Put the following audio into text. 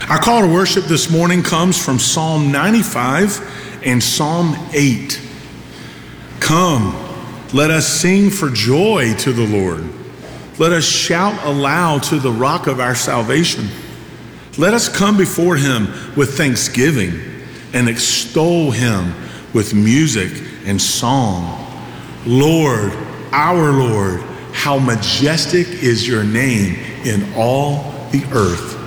Our call to worship this morning comes from Psalm 95 and Psalm 8. Come, let us sing for joy to the Lord. Let us shout aloud to the rock of our salvation. Let us come before him with thanksgiving and extol him with music and song. Lord, our Lord, how majestic is your name in all the earth.